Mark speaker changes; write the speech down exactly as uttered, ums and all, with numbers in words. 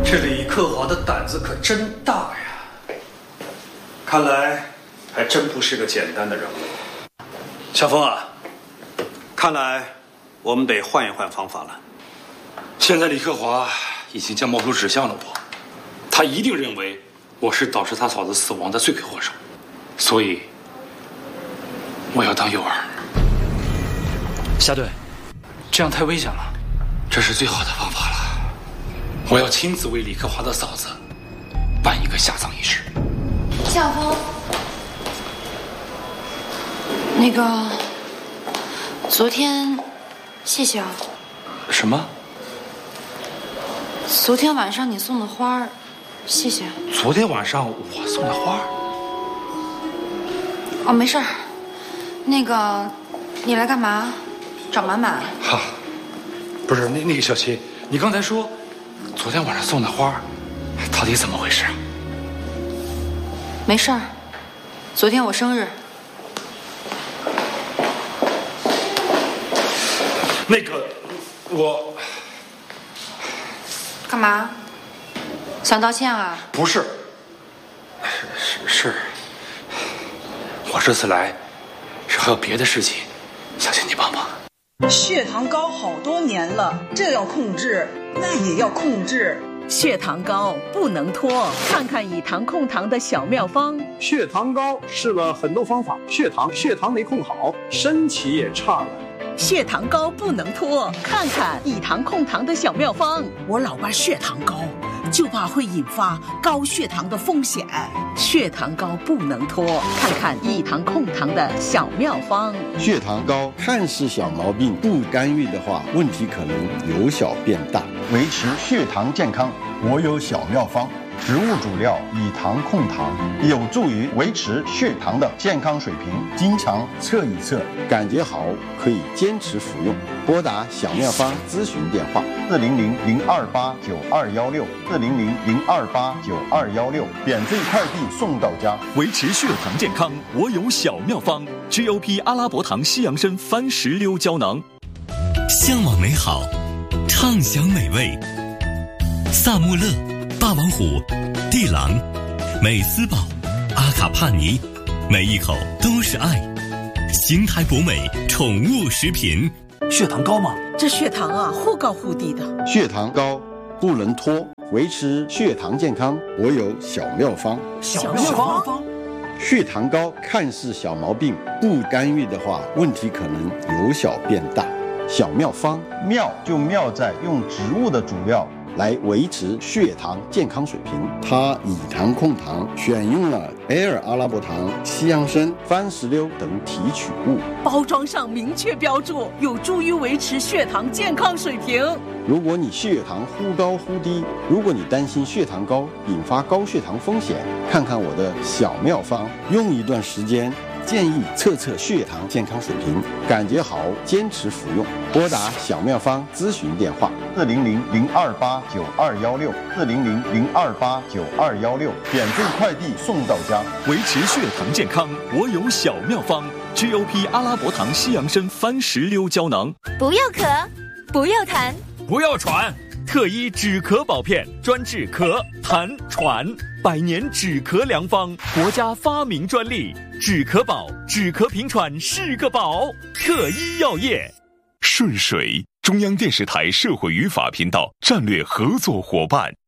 Speaker 1: 这李克华的胆子可真大呀！看来还真不是个简单的人物。小峰啊，看来我们得换一换方法了。
Speaker 2: 现在李克华已经将矛头指向了我，他一定认为我是导致他嫂子死亡的罪魁祸首，所以我要当诱饵。夏队，这样太危险了，这是最好的方法了。我要亲自为李克华的嫂子办一个下葬仪式。
Speaker 3: 夏风，那个，昨天，谢谢啊。
Speaker 2: 什么？
Speaker 3: 昨天晚上你送的花儿，谢谢。
Speaker 2: 昨天晚上我送的花？
Speaker 3: 哦，没事儿。那个，你来干嘛？找满满？
Speaker 2: 哈，不是那那个小琪，你刚才说昨天晚上送的花，到底怎么回事啊？
Speaker 3: 没事儿，昨天我生日。
Speaker 2: 那个，我
Speaker 3: 干嘛？想道歉啊？
Speaker 2: 不是，是是，我这次来是还有别的事情，想请你帮忙。
Speaker 4: 血糖高好多年了，这要控制，那也要控制。
Speaker 5: 血糖高不能拖，看看以糖控糖的小妙方。
Speaker 6: 血糖高试了很多方法，血糖血糖没控好，身体也差了。
Speaker 5: 血糖高不能拖，看看以糖控糖的小妙方。
Speaker 4: 我老伴血糖高，就怕会引发高血糖的风险。
Speaker 5: 血糖高不能拖，看看以糖控糖的小妙方。
Speaker 7: 血糖高看似小毛病，不干预的话，问题可能由小变大。维持血糖健康，我有小妙方。植物主料以糖控糖，有助于维持血糖的健康水平。经常测一测，感觉好可以坚持服用。拨打小妙方咨询电话：四零零零二八九二幺六，四零零零二八九二幺六，免费快递送到家。
Speaker 8: 维持血糖健康，我有小妙方 ：G O P 阿拉伯糖西洋参番石榴胶囊。向往美好，畅享美味。萨穆勒、霸王虎、地狼、美斯宝、阿卡帕尼，每一口都是爱。邢台博美宠物食品。
Speaker 9: 血糖高吗？
Speaker 4: 这血糖啊，忽高忽低的。
Speaker 7: 血糖高不能拖，维持血糖健康，我有小妙方。
Speaker 9: 小妙方。
Speaker 7: 血糖高看似小毛病，不干预的话，问题可能由小变大。小妙方，妙就妙在用植物的主料来维持血糖健康水平。它以糖控糖，选用了埃尔阿拉伯糖、西洋参、番石榴等提取物，
Speaker 5: 包装上明确标注，有助于维持血糖健康水平。
Speaker 7: 如果你血糖忽高忽低，如果你担心血糖高引发高血糖风险，看看我的小妙方，用一段时间，建议测测血糖健康水平，感觉好坚持服用。拨打小妙方咨询电话：四零零零二八九二幺六，四零零零二八九二幺六，免费快递送到家。
Speaker 8: 维持血糖健康，我有小妙方 ：G O P 阿拉伯糖西洋参番石榴胶囊。
Speaker 10: 不要咳，不要痰，
Speaker 9: 不要喘。
Speaker 8: 特医止咳宝片，专治咳、痰、喘，百年止咳良方，国家发明专利。止咳宝，止咳平喘是个宝。特医药业。顺水，中央电视台社会与法频道战略合作伙伴。